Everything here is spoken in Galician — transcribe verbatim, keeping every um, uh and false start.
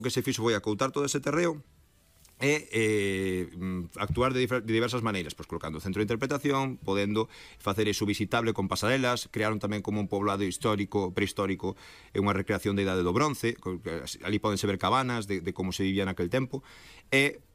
O que se fixo foi acoutar todo ese terreo e eh, actuar de, de diversas maneiras, pois colocando o centro de interpretación, podendo facer iso visitable con pasarelas, crearon tamén como un poblado histórico, prehistórico, e unha recreación da Idade do Bronce, ali podense ver cabanas de, de como se vivía naquel tempo, e